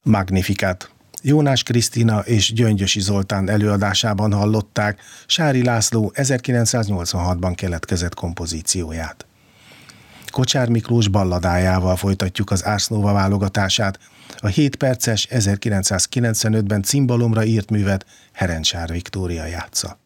Magnificat. Jónás Krisztina és Gyöngyösi Zoltán előadásában hallották Sári László 1986-ban keletkezett kompozícióját. Kocsár Miklós balladájával folytatjuk az Ars Nova válogatását. A 7 perces 1995-ben cimbalomra írt művet Herencsár Viktória játsza.